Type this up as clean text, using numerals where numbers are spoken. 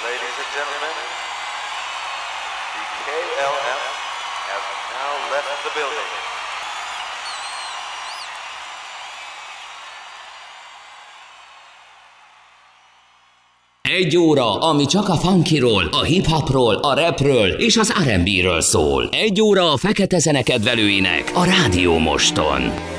Ladies and gentlemen, the KLF has now left the building. Egy óra, ami csak a funkyról, a hip-hopról, a rapről és az R&B-ről szól. Egy óra a fekete zene kedvelőinek a Rádió Moston.